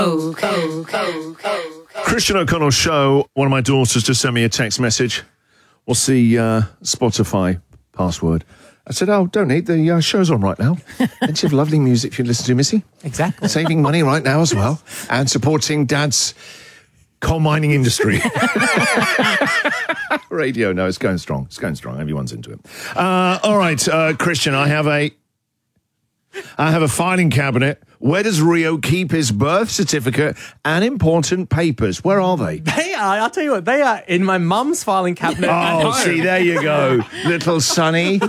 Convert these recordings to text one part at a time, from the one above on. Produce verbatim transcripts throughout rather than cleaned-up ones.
Oh, oh, oh, oh. Christian O'Connell Show. One of my daughters just sent me a text message. What's the uh, Spotify password? I said, oh, don't need. The uh, show's on right now. Don't you have lovely music for you to listen to, Missy? Exactly. Saving money right now as well. And supporting Dad's coal mining industry. Radio, no, it's going strong. It's going strong. Everyone's into it. Uh, all right, uh, Christian, I have a... I have a filing cabinet. Where does Rio keep his birth certificate and important papers? Where are they? They are, I'll tell you what, they are in my mum's filing cabinet at Oh, home. see, there you go. Little Sonny.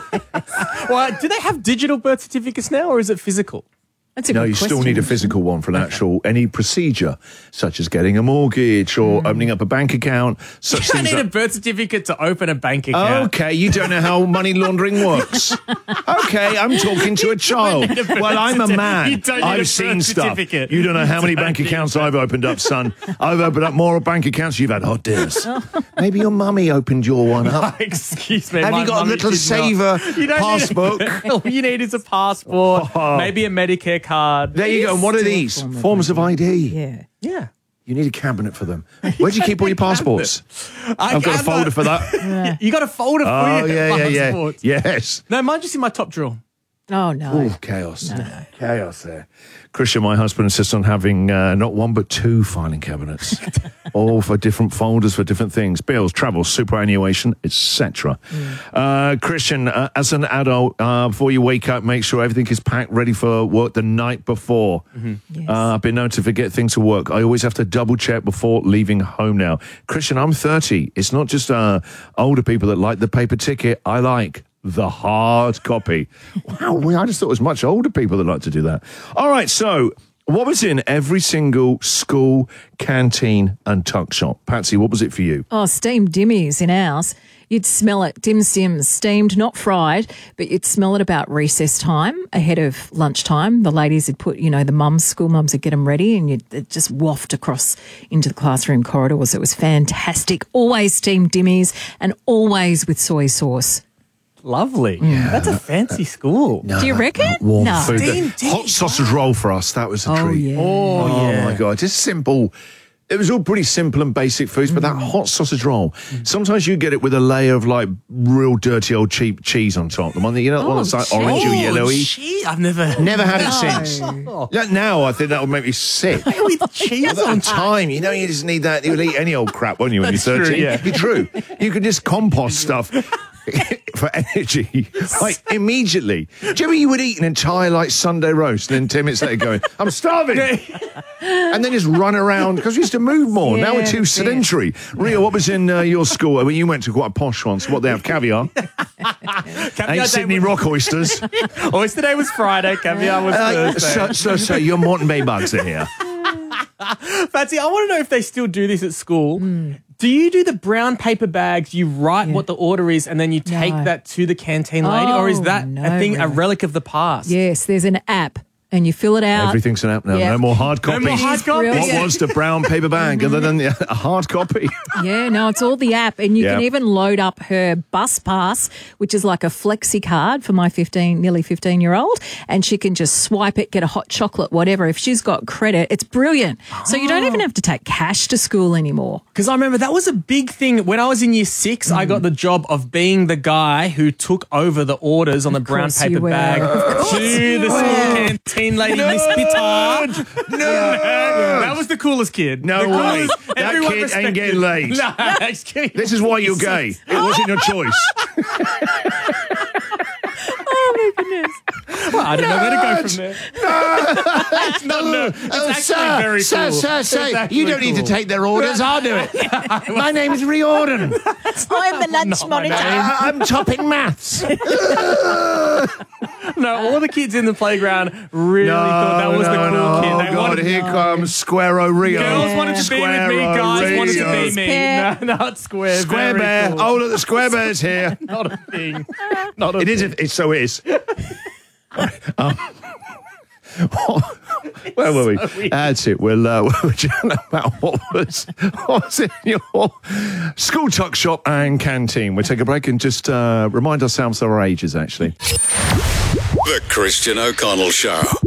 Well, do they have digital birth certificates now, or is it physical? That's a No, good you question. still need a physical one for an actual, any procedure, such as getting a mortgage or opening up a bank account. Such You don't things need a like- birth certificate to open a bank account. Okay, you don't know how money laundering works. Okay, I'm talking to a child. need a birth Well, I'm a certi- man. you don't need a I've birth seen stuff. certificate. You don't know how You many don't bank need accounts I've opened up, son. I've opened up more bank accounts. You've had hot dinners. Maybe your mummy opened your one up. Excuse me. Have my you got a mummy little did saver not. You don't passbook? Need a, all you need is a passport, Oh. maybe a Medicare card. There you go. And what are these? Form of Forms of I D. Yeah. Yeah. You need a cabinet for them. Where do you keep all your passports? I, I've got a I've folder for that. You got a folder for Oh, your yeah, yeah, yeah. passports. Yes. No, mine's just in my top drawer. Oh, no. Oh, chaos. Chaos there. Christian, my husband, insists on having uh, not one but two filing cabinets. All for different folders for different things. Bills, travel, superannuation, et cetera. Mm. Uh, Christian, uh, as an adult, uh, before you wake up, make sure everything is packed, ready for work the night before. Mm-hmm. Yes. Uh, I've been known to forget things at work. I always have to double check before leaving home now. Christian, I'm thirty. It's not just uh, older people that like the paper ticket. I like the hard copy. Wow, well, I just thought it was much older people that like to do that. All right, so what was in every single school canteen and tuck shop? Patsy, what was it for you? Oh, steamed dimmies in ours. You'd smell it, dim sims, steamed, not fried, but you'd smell it about recess time, ahead of lunchtime. The ladies would put, you know, the mums, school mums would get them ready, and you'd it'd just waft across into the classroom corridors. It was fantastic. Always steamed dimmies and always with soy sauce. Lovely. That's a fancy school. Do you reckon? Warm No. food. Steamed The hot sausage roll for us, that was a Oh, treat. yeah. Oh, Oh, yeah. my God, just simple. It was all pretty simple and basic foods, but that hot sausage roll, sometimes you get it with a layer of like real dirty old cheap cheese on top. The one that, you know, the one Oh, that's like cheese. orange or Oh, yellowy. gee, I've never... Never had it No. since. Yeah, now I think that would make me sick. with cheese At the time, you know, you just need that. You'll eat any old crap, won't you, when That's you're true, thirteen? yeah. You're true. You can just compost stuff for energy, like immediately. Do you ever you would eat an entire like Sunday roast and then ten minutes later going, I'm starving, and then just run around because we used to move more. now we're Yeah, too that's it. sedentary. Ria, what was in uh, your school? I mean, you went to quite a posh one. So what they have? Caviar, ain't Sydney rock oysters. Oyster Day was Friday, caviar was Uh, Thursday. so, so, so your Moreton Bay bugs are here. Patsy, I want to know if they still do this at school. Do you do the brown paper bags, you write Yeah. what the order is, and then you take No. that to the canteen lady? Or is Oh, that no, a thing, a really. relic of the past? Yes, there's an app, and you fill it out. Everything's an app now. Yeah. No more hard No copies. more hard copies. Brilliant. What was the brown paper bag other than the, a hard copy? Yeah, no, it's all the app, and you Yeah. can even load up her bus pass, which is like a flexi card for my fifteen, nearly fifteen-year-old, and she can just swipe it, get a hot chocolate, whatever. If she's got credit, it's brilliant. So you don't even have to take cash to school anymore. Because I remember that was a big thing. When I was in year six, I got the job of being the guy who took over the orders on the brown course you paper were. bag Of to the school canteen lady, Miss Bitar. No! That was the coolest kid. No The way. coolest- That everyone kid ain't respected- getting laid. No, excuse me. This is why you're gay. It wasn't your choice. Oh, my goodness. Well, I don't know where to go from there. It's not, no, it's Oh, actually sir, very sir, cool. sir, It's sir, actually you don't need to cool. take their orders. I'll do it. My name is Riordan. I'm the lunch Not my monitor. name. I'm topping maths. No, all the kids in the playground really thought that was the cool no. kid. They Oh, God, wanted, here comes Squareo Rio. girls wanted to be with me, guys wanted to be me. Pear. No, not square. Square very Bear. cool. Oh, look, the Square Bear's here. Not a thing. Not a It is. It so is. um, where were we? That's it. We'll, uh, we're chatting about what was, what was in your school tuck shop and canteen. We'll take a break and just uh, remind ourselves of our ages, actually. The Christian O'Connell Show.